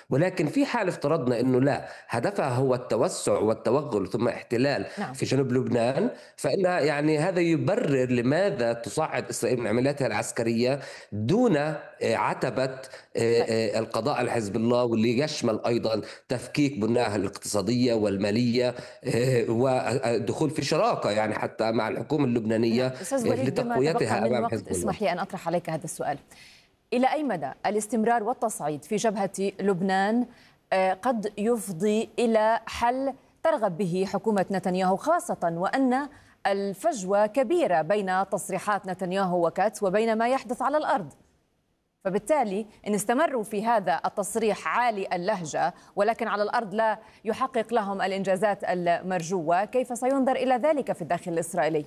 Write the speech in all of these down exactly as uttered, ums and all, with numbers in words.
ولكن في حال افترضنا أنه لا، هدفها هو التوسع والتوغل ثم احتلال نعم. في جنوب لبنان، فإن يعني هذا يبرر لماذا تصعد إسرائيل من عملياتها العسكرية دون آه، عتبة آه، طيب. آه، القضاء على حزب الله، واللي يشمل أيضا تفكيك بناها الاقتصادية والمالية، آه، والدخول في شراكة يعني حتى مع الحكومة اللبنانية نعم أستاذ آه، وليد، بما تبقى لتقويتها من أمام وقت حزب الله. اسمح لي أن أطرح عليك هذا السؤال. إلى أي مدى الاستمرار والتصعيد في جبهة لبنان آه، قد يفضي إلى حل ترغب به حكومة نتنياهو، خاصة وأن الفجوة كبيرة بين تصريحات نتنياهو وكاتس وبين ما يحدث على الأرض؟ فبالتالي إن استمروا في هذا التصريح عالي اللهجة ولكن على الأرض لا يحقق لهم الإنجازات المرجوة، كيف سينظر إلى ذلك في الداخل الإسرائيلي؟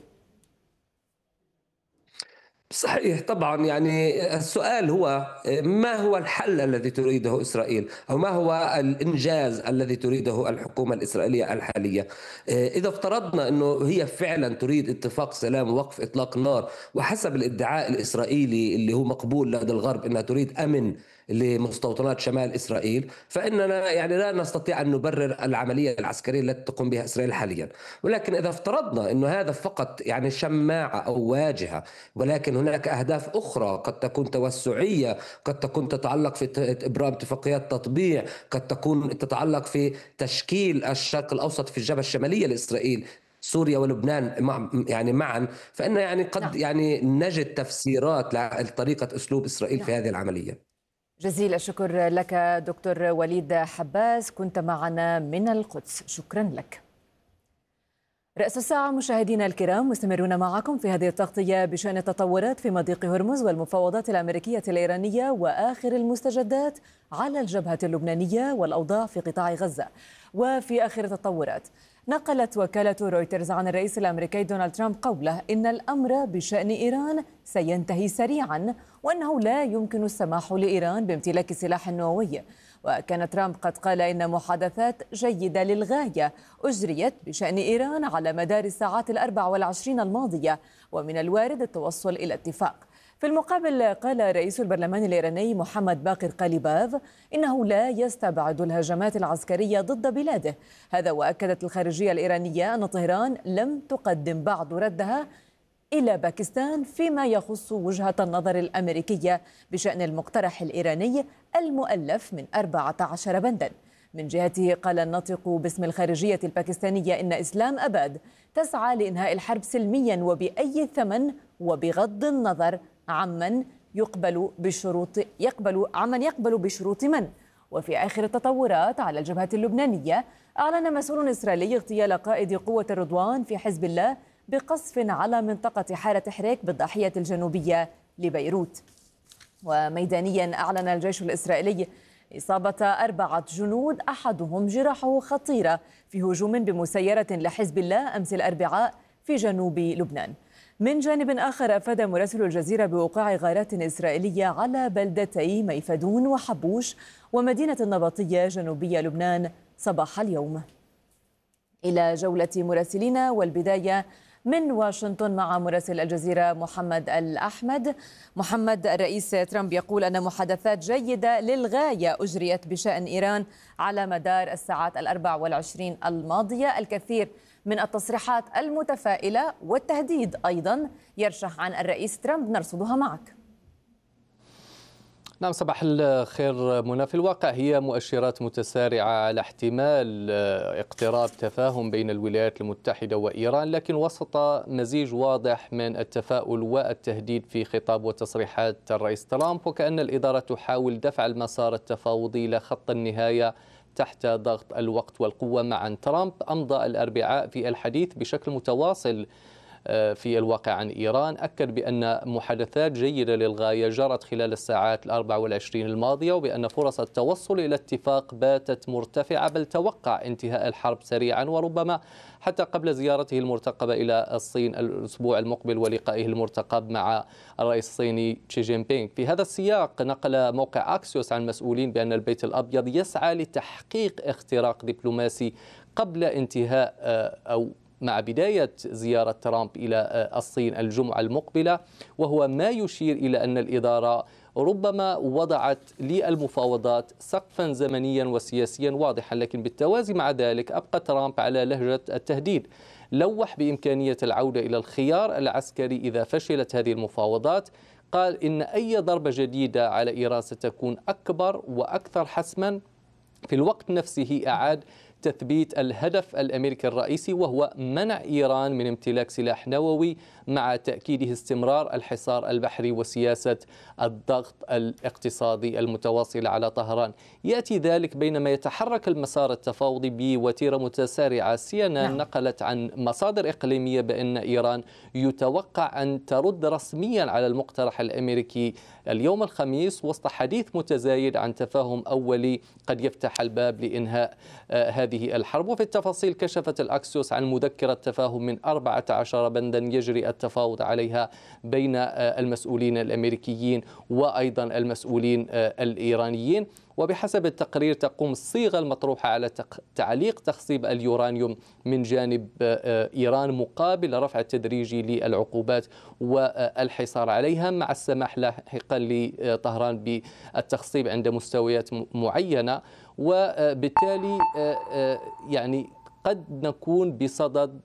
صحيح طبعا. يعني السؤال هو ما هو الحل الذي تريده إسرائيل، أو ما هو الإنجاز الذي تريده الحكومة الإسرائيلية الحالية. إذا افترضنا أنه هي فعلا تريد اتفاق سلام ووقف إطلاق نار، وحسب الادعاء الإسرائيلي اللي هو مقبول لدى الغرب أنها تريد أمن لمستوطنات شمال إسرائيل، فإننا يعني لا نستطيع أن نبرر العملية العسكرية التي تقوم بها إسرائيل حاليا. ولكن إذا افترضنا أنه هذا فقط يعني شماعة أو واجهة، ولكن هناك أهداف أخرى قد تكون توسعية، قد تكون تتعلق في إبرام اتفاقيات تطبيع، قد تكون تتعلق في تشكيل الشرق الأوسط في الجبهة الشمالية لإسرائيل، سوريا ولبنان مع يعني معا، فإن يعني قد نعم. يعني نجد تفسيرات لطريقة أسلوب إسرائيل في نعم. هذه العملية. جزيل الشكر لك دكتور وليد حباس، كنت معنا من القدس، شكرا لك. رأس الساعة مشاهدينا الكرام، مستمرون معكم في هذه التغطية بشأن التطورات في مضيق هرمز والمفاوضات الأمريكية الإيرانية وآخر المستجدات على الجبهة اللبنانية والأوضاع في قطاع غزة. وفي آخر التطورات، نقلت وكالة رويترز عن الرئيس الأمريكي دونالد ترامب قوله إن الأمر بشأن إيران سينتهي سريعا، وأنه لا يمكن السماح لإيران بامتلاك سلاح نووي. وكان ترامب قد قال إن محادثات جيدة للغاية أجريت بشأن إيران على مدار الساعات الأربع والعشرين الماضية، ومن الوارد التوصل إلى اتفاق. في المقابل، قال رئيس البرلمان الإيراني محمد باقر قاليباف إنه لا يستبعد الهجمات العسكرية ضد بلاده. هذا وأكدت الخارجية الإيرانية أن طهران لم تقدم بعد ردها إلى باكستان فيما يخص وجهة النظر الأمريكية بشأن المقترح الإيراني المؤلف من أربعة عشر بندا. من جهته، قال الناطق باسم الخارجية الباكستانية إن إسلام أباد تسعى لإنهاء الحرب سلميا وبأي ثمن، وبغض النظر عمن يقبل بشروط يقبل عمن يقبل بشروط من. وفي آخر التطورات على الجبهة اللبنانية، أعلن مسؤول إسرائيلي اغتيال قائد قوة الرضوان في حزب الله بقصف على منطقة حارة حريك بالضاحية الجنوبية لبيروت. وميدانيا، أعلن الجيش الإسرائيلي إصابة أربعة جنود أحدهم جراحه خطيرة في هجوم بمسيرة لحزب الله أمس الأربعاء في جنوب لبنان. من جانب آخر، أفاد مراسل الجزيرة بوقوع غارات إسرائيلية على بلدتي ميفدون وحبوش ومدينة النبطية جنوبية لبنان صباح اليوم. إلى جولة مراسلين، والبداية من واشنطن مع مراسل الجزيرة محمد الأحمد. محمد، الرئيس ترامب يقول أن محادثات جيدة للغاية أجريت بشأن إيران على مدار الساعات الأربع والعشرين الماضية. الكثير من التصريحات المتفائلة والتهديد أيضا يرشح عن الرئيس ترامب، نرصدها معك. نعم، صباح الخير منى. في الواقع هي مؤشرات متسارعة على احتمال اقتراب تفاهم بين الولايات المتحدة وإيران، لكن وسط مزيج واضح من التفاؤل والتهديد في خطاب وتصريحات الرئيس ترامب، وكأن الإدارة تحاول دفع المسار التفاوضي إلى خط النهاية تحت ضغط الوقت والقوة معا. ترامب أمضى الأربعاء في الحديث بشكل متواصل في الواقع عن إيران، أكد بأن محادثات جيدة للغاية جرت خلال الساعات الأربع والعشرين الماضية، وبأن فرص التوصل إلى اتفاق باتت مرتفعة، بل توقع انتهاء الحرب سريعا وربما حتى قبل زيارته المرتقبة إلى الصين الأسبوع المقبل ولقائه المرتقب مع الرئيس الصيني شي جين بينغ. في هذا السياق، نقل موقع أكسيوس عن مسؤولين بأن البيت الأبيض يسعى لتحقيق اختراق دبلوماسي قبل انتهاء أو مع بداية زيارة ترامب إلى الصين الجمعة المقبلة، وهو ما يشير إلى أن الإدارة ربما وضعت للمفاوضات سقفا زمنيا وسياسيا واضحا، لكن بالتوازي مع ذلك أبقى ترامب على لهجة التهديد. لوح بإمكانية العودة إلى الخيار العسكري إذا فشلت هذه المفاوضات. قال إن أي ضربة جديدة على إيران ستكون أكبر وأكثر حسما. في الوقت نفسه أعاد تثبيت الهدف الأمريكي الرئيسي، وهو منع إيران من امتلاك سلاح نووي، مع تأكيده استمرار الحصار البحري وسياسة الضغط الاقتصادي المتواصلة على طهران. يأتي ذلك بينما يتحرك المسار التفاوضي بوتيرة متسارعة. سي إن إن نقلت عن مصادر إقليمية بأن إيران يتوقع أن ترد رسميا على المقترح الأمريكي اليوم الخميس، وسط حديث متزايد عن تفاهم أولي قد يفتح الباب لإنهاء هذه الحرب. وفي التفاصيل كشفت الأكسيوس عن مذكرة تفاهم من أربعة عشر بندا يجري التفاوض عليها بين المسؤولين الأمريكيين وأيضا المسؤولين الإيرانيين. وبحسب التقرير تقوم الصيغة المطروحة على تعليق تخصيب اليورانيوم من جانب إيران مقابل رفع التدريجي للعقوبات والحصار عليها، مع السماح لاحقا لطهران بالتخصيب عند مستويات معينة. وبالتالي يعني قد نكون بصدد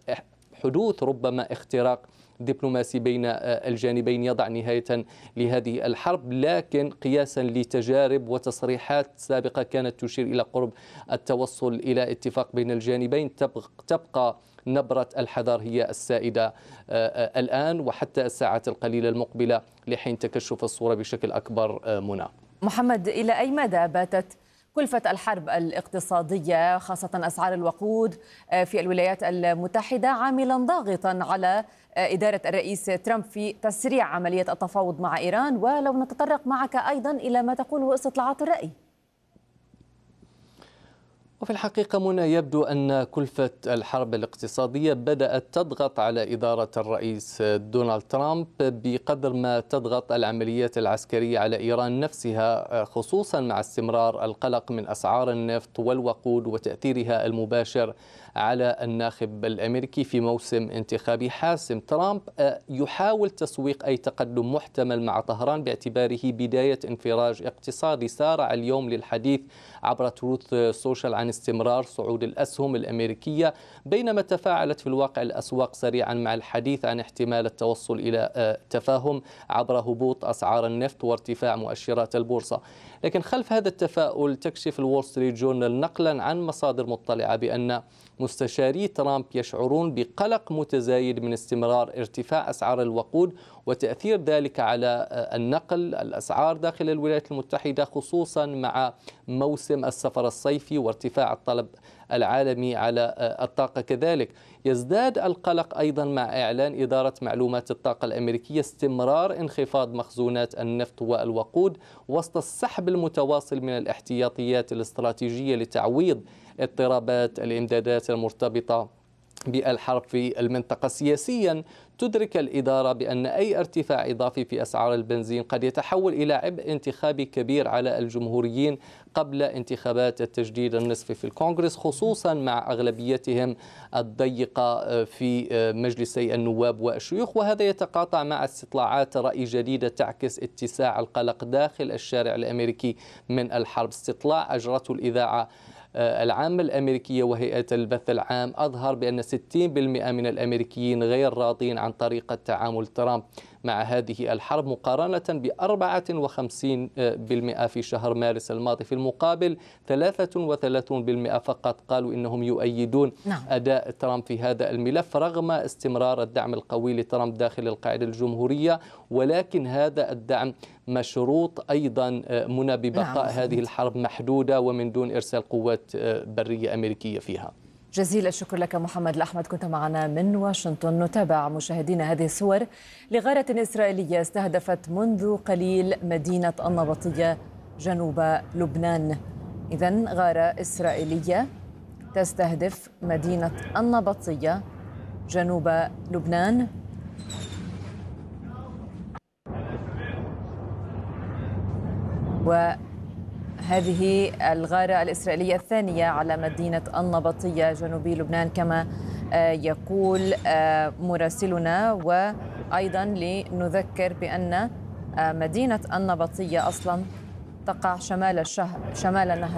حدوث ربما اختراق دبلوماسي بين الجانبين يضع نهاية لهذه الحرب، لكن قياسا لتجارب وتصريحات سابقة كانت تشير إلى قرب التوصل إلى اتفاق بين الجانبين، تبقى نبرة الحذر هي السائدة الآن وحتى الساعات القليلة المقبلة لحين تكشف الصورة بشكل أكبر. منى. محمد، إلى أي مدى باتت كلفة الحرب الاقتصادية خاصة أسعار الوقود في الولايات المتحدة عاملا ضاغطا على إدارة الرئيس ترامب في تسريع عملية التفاوض مع إيران؟ ولو نتطرق معك أيضا إلى ما تقوله استطلاعات الرأي. وفي الحقيقة منى، يبدو أن كلفة الحرب الاقتصادية بدأت تضغط على إدارة الرئيس دونالد ترامب بقدر ما تضغط العمليات العسكرية على إيران نفسها، خصوصا مع استمرار القلق من أسعار النفط والوقود وتأثيرها المباشر على الناخب الأمريكي في موسم انتخابي حاسم. ترامب يحاول تسويق أي تقدم محتمل مع طهران باعتباره بداية انفراج اقتصادي. سارع اليوم للحديث عبر تروث سوشيال عن استمرار صعود الأسهم الأمريكية، بينما تفاعلت في الواقع الأسواق سريعا مع الحديث عن احتمال التوصل إلى تفاهم عبر هبوط أسعار النفط وارتفاع مؤشرات البورصة. لكن خلف هذا التفاؤل تكشف الول ستريت جورنال نقلا عن مصادر مطلعة بأن مستشاري ترامب يشعرون بقلق متزايد من استمرار ارتفاع أسعار الوقود وتأثير ذلك على النقل الأسعار داخل الولايات المتحدة، خصوصا مع موسم السفر الصيفي وارتفاع الطلب العالمي على الطاقة. كذلك يزداد القلق أيضا مع إعلان إدارة معلومات الطاقة الأمريكية استمرار انخفاض مخزونات النفط والوقود وسط السحب المتواصل من الاحتياطيات الاستراتيجية لتعويض اضطرابات الإمدادات المرتبطة بالحرب في المنطقة. سياسيا تدرك الإدارة بأن أي ارتفاع إضافي في أسعار البنزين قد يتحول إلى عبء انتخابي كبير على الجمهوريين قبل انتخابات التجديد النصفي في الكونغرس، خصوصا مع أغلبيتهم الضيقة في مجلسي النواب والشيوخ. وهذا يتقاطع مع استطلاعات رأي جديدة تعكس اتساع القلق داخل الشارع الأمريكي من الحرب. استطلاع أجرته الإذاعة العامة الأمريكية وهيئة البث العام أظهر بأن ستين بالمئة من الأمريكيين غير راضين عن طريقة تعامل ترامب مع هذه الحرب، مقارنة ب أربعة وخمسين بالمئة في شهر مارس الماضي. في المقابل ثلاثة وثلاثين بالمئة فقط قالوا إنهم يؤيدون نعم. أداء ترامب في هذا الملف رغم استمرار الدعم القوي لترامب داخل القاعدة الجمهورية، ولكن هذا الدعم مشروط أيضا منى ببقاء نعم. هذه الحرب محدودة ومن دون إرسال قوات برية أمريكية فيها. جزيل الشكر لك محمد الأحمد، كنت معنا من واشنطن. نتابع مشاهدينا هذه الصور لغارة إسرائيلية استهدفت منذ قليل مدينة النبطية جنوب لبنان. إذن غارة إسرائيلية تستهدف مدينة النبطية جنوب لبنان. وهذه الغارة الإسرائيلية الثانية على مدينة النبطية جنوبي لبنان كما يقول مراسلنا. وأيضا لنذكر بأن مدينة النبطية أصلا تقع شمال الشهر شمال نهر